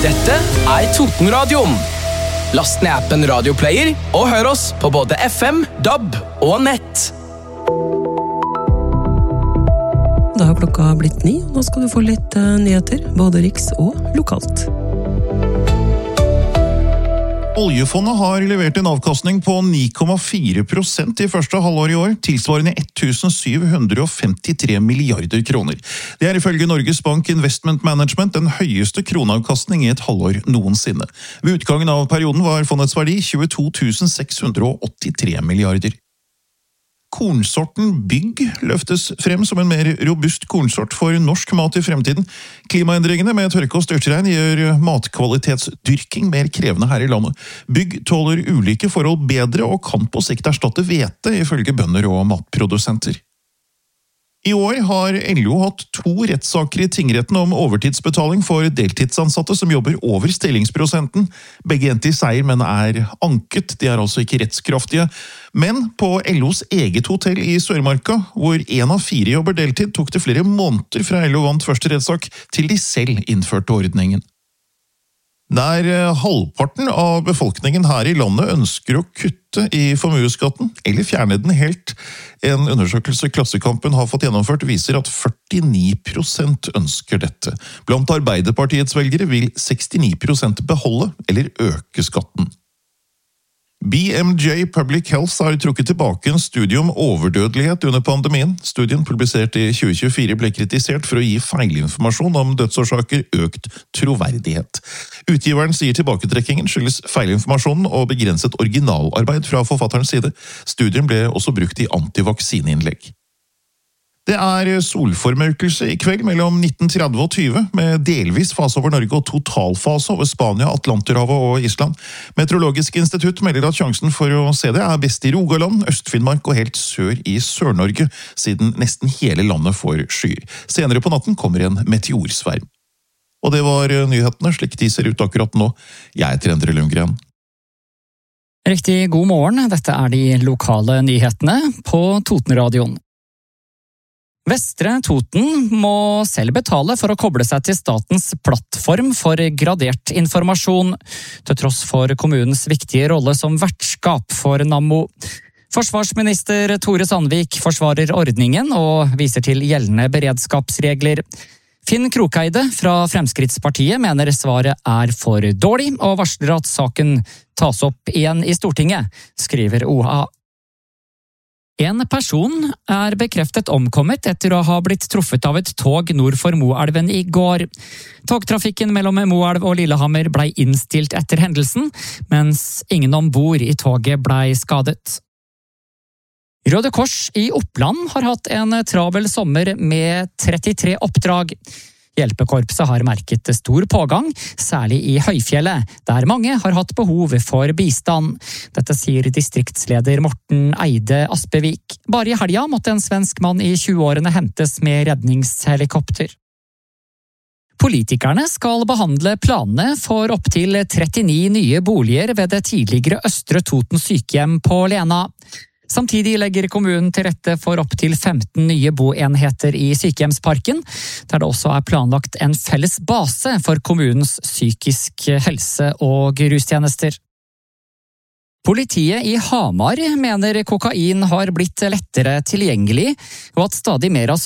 Dette Totenradioen. Last ned appen Radioplayer og hør oss på både FM, DAB og nett. Da har klokka blitt 9, og nå skal du få litt nyheter, både riks og lokalt. Oljefondet har levert en avkastning på 9,4% i første halvår i år, tilsvarende 1753 milliarder kroner. Det ifølge Norges Bank Investment Management den høyeste kroneavkastning i et halvår noensinne. Ved utgangen av perioden var fondets verdi 22 683 milliarder. Kornsorten Bygg løftes frem som en mer robust kornsort for norsk mat i fremtiden. Klimaendringene med tørke og størtregn gjør matkvalitetsdyrking mer krevende her i landet. Bygg tåler ulike forhold bedre og kan på sikt erstatte hvete, ifølge bønder og matprodusenter. I år har LO hatt 2 rettssaker i tingretten om overtidsbetaling for deltidsansatte som jobber over stillingsprosenten. Begge endte i seier, men anket. De altså ikke rettskraftige. Men på LOs eget hotell i Sørmarka, hvor 1 av 4 jobber deltid, tok det flere måneder fra LO vant første rettssak til de selv innførte ordningen. Der halvparten av befolkningen her i landet ønsker å kutte i formueskatten, eller fjerne den helt. En undersøkelse Klassekampen har fått gjennomført viser at 49% ønsker dette. Blant Arbeiderpartiets velgere vil 69% beholde eller øke skatten. BMJ Public Health har trukket tilbake en studie om overdødelighet under pandemien. Studien publisert i 2024 ble kritisert for å gi feilinformasjon om dødsårsaker økt troverdighet. Utgiveren sier tilbaketrekkingen skyldes feilinformasjonen og begrenset originalarbeid fra forfatterens side. Studien ble også brukt i antivaksineinnlegg. Det solformørkelse i kveld mellom 19:30 og 20, med delvis fase over Norge og totalfase over Spania, Atlanterhavet og Island. Meteorologisk institutt melder at sjansen for å se det best i Rogaland, Øst-Finnmark og helt sør i Sør-Norge, siden nesten hele landet får skyer. Senere på natten kommer en meteorsverm. Og det var nyhetene, slik de ser ut akkurat nå. Jeg heter Endre Lundgren. Riktig god morgen, dette de lokale nyhetene på Totenradioen. Vestre Toten må selv betale for å koble seg til statens plattform for gradert informasjon, til tross for kommunens viktige rolle som vertskap for Nammo. Forsvarsminister Tore Sandvik forsvarer ordningen og viser til gjeldende beredskapsregler. Finn Krokeide fra Fremskrittspartiet mener svaret for dårlig, og varsler at saken tas opp igjen i Stortinget, skriver OA. En person bekreftet omkommet etter å ha blitt truffet av et tog nord for Moelven i går. Togtrafikken mellom Moelv og Lillehammer ble innstilt etter hendelsen, mens ingen ombord i toget ble skadet. Røde Kors i Oppland har hatt en travel sommer med 33 oppdrag. Hjelpekorpset har merket stor pågang, særlig i Høyfjellet, der mange har hatt behov for bistand. Dette sier distriktsleder Morten Eide Aspevik. Bare i helga måtte en svensk mann i 20-årene hentes med redningshelikopter. Politikerne skal behandle planene for opptil 39 nye boliger ved det tidligere Østre Toten sykehjem på Lena. Samtidig legger kommunen til rette for opptil 15 nye boenheter i sykehjemsparken, der det også planlagt en felles base for kommunens psykisk helse- og rustjenester. Politiet i Hamar mener kokain har blitt lettere tilgjengelig, og at stadig mer av